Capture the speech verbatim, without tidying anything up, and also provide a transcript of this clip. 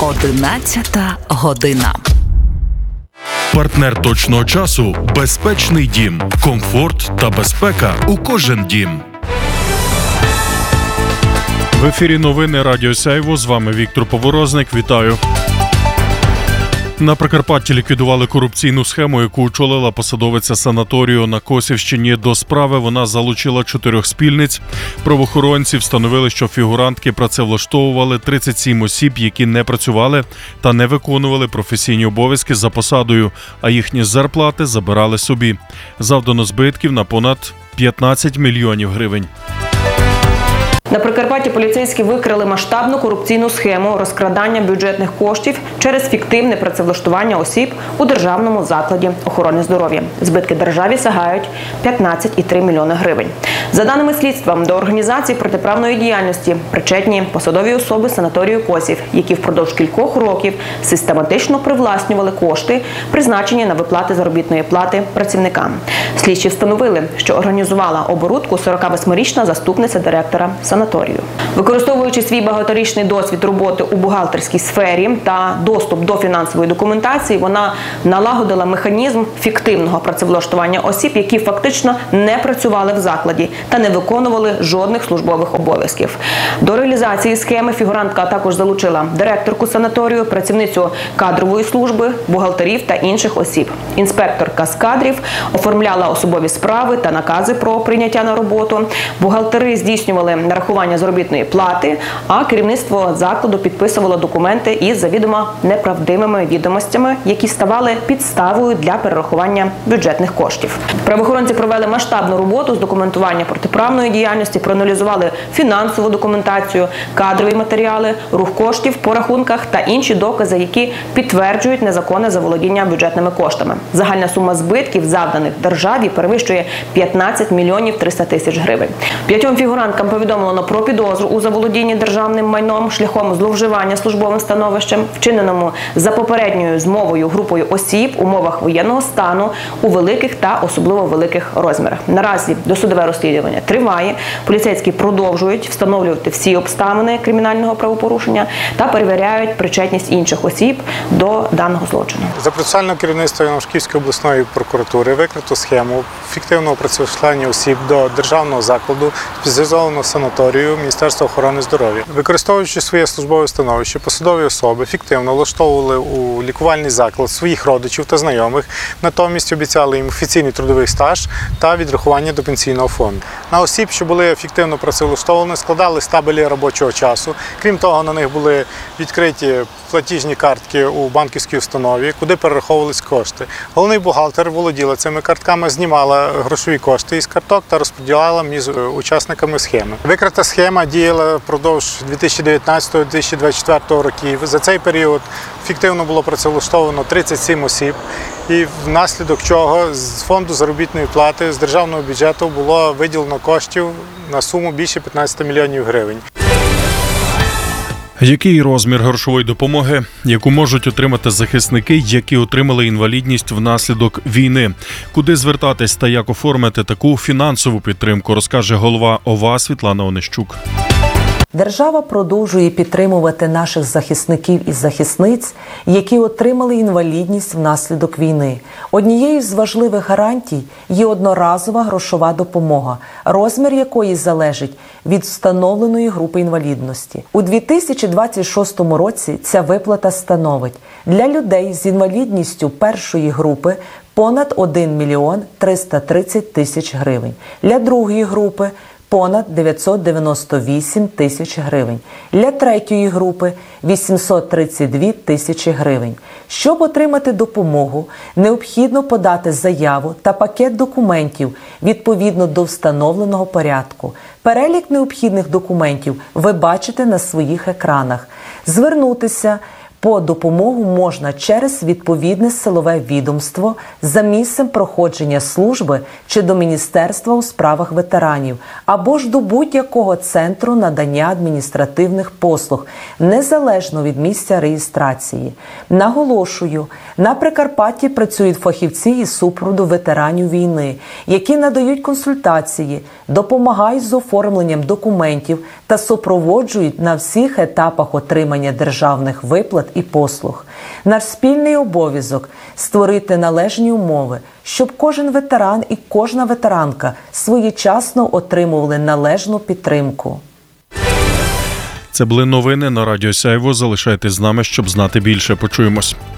Одинадцята година. Партнер точного часу – безпечний дім. Комфорт та безпека у кожен дім. В ефірі новини Радіо Сяйво. З вами Віктор Поворозник. Вітаю. На Прикарпатті ліквідували корупційну схему, яку очолила посадовиця санаторію на Косівщині. До справи вона залучила чотирьох спільниць. Правоохоронці встановили, що фігурантки працевлаштовували тридцять сім осіб, які не працювали та не виконували професійні обов'язки за посадою, а їхні зарплати забирали собі. Завдано збитків на понад п'ятнадцять мільйонів гривень. На Прикарпатті поліцейські викрили масштабну корупційну схему розкрадання бюджетних коштів через фіктивне працевлаштування осіб у державному закладі охорони здоров'я. Збитки державі сягають п'ятнадцять цілих три мільйони гривень. За даними слідства, до організації протиправної діяльності причетні посадові особи санаторію Косів, які впродовж кількох років систематично привласнювали кошти, призначені на виплати заробітної плати працівникам. Слідчі встановили, що організувала оборудку сорокавосьмирічна заступниця директора санаторію. Використовуючи свій багаторічний досвід роботи у бухгалтерській сфері та доступ до фінансової документації, вона налагодила механізм фіктивного працевлаштування осіб, які фактично не працювали в закладі та не виконували жодних службових обов'язків. До реалізації схеми фігурантка також залучила директорку санаторію, працівницю кадрової служби, бухгалтерів та інших осіб. Інспекторка з кадрів оформляла особові справи та накази про прийняття на роботу. Бухгалтери здійснювали нарахування заробітної плати, а керівництво закладу підписувало документи із завідомо неправдивими відомостями, які ставали підставою для перерахування бюджетних коштів. Правоохоронці провели масштабну роботу з документування протиправної діяльності, проаналізували фінансову документацію, кадрові матеріали, рух коштів по рахунках та інші докази, які підтверджують незаконне заволодіння бюджетними коштами. Загальна сума збитків, завданих державі, перевищує п'ятнадцять мільйонів триста тисяч гривень. П'ятьом фігуранткам повідомлено про підозру у заволодінні державним майном шляхом зловживання службовим становищем, вчиненому за попередньою змовою групою осіб у умовах воєнного стану у великих та особливо великих розмірах. Наразі досудове розслідування триває. Поліцейські продовжують встановлювати всі обставини кримінального правопорушення та перевіряють причетність інших осіб до даного злочину. За процесуального керівництва Івано-Франківської обласної прокуратури викрито схему фіктивного працевлаштування осіб до державного закладу спеціалізованого санаторію Міністерства охорони здоров'я. Використовуючи своє службове становище, посадові особи фіктивно влаштовували у лікувальний заклад своїх родичів та знайомих, натомість обіцяли їм офіційний трудовий стаж та відрахування до пенсійного фонду. На осіб, що були фіктивно працевлаштовані, складали табелі робочого часу. Крім того, на них були відкриті платіжні картки у банківській установі, куди перераховувались кошти. Головний бухгалтер володіла цими картками, знімала грошові кошти із карток та розподіляла між учасниками схеми. Викрита схема діяла впродовж дві тисячі дев'ятнадцятого - дві тисячі двадцять четвертого років. За цей період фіктивно було працевлаштовано тридцять сім осіб, і внаслідок чого з фонду заробітної плати з державного бюджету було виділено коштів на суму більше п'ятнадцять мільйонів гривень. Який розмір грошової допомоги, яку можуть отримати захисники, які отримали інвалідність внаслідок війни? Куди звертатись та як оформити таку фінансову підтримку, розкаже голова ОВА Світлана Онищук. Держава продовжує підтримувати наших захисників і захисниць, які отримали інвалідність внаслідок війни. Однією з важливих гарантій є одноразова грошова допомога, розмір якої залежить від встановленої групи інвалідності. У дві тисячі двадцять шостому році ця виплата становить для людей з інвалідністю першої групи понад один мільйон триста тридцять тисяч гривень, для другої групи – понад дев'ятсот дев'яносто вісім тисяч гривень. Для третьої групи – вісімсот тридцять дві тисячі гривень. Щоб отримати допомогу, необхідно подати заяву та пакет документів відповідно до встановленого порядку. Перелік необхідних документів ви бачите на своїх екранах. Звернутися по допомогу можна через відповідне силове відомство за місцем проходження служби чи до Міністерства у справах ветеранів, або ж до будь-якого центру надання адміністративних послуг, незалежно від місця реєстрації. Наголошую, на Прикарпатті працюють фахівці із супроводу ветеранів війни, які надають консультації, допомагають з оформленням документів та супроводжують на всіх етапах отримання державних виплат і послуг. Наш спільний обов'язок – створити належні умови, щоб кожен ветеран і кожна ветеранка своєчасно отримували належну підтримку. Це були новини на Радіо Сяйво. Залишайтесь з нами, щоб знати більше. Почуємось.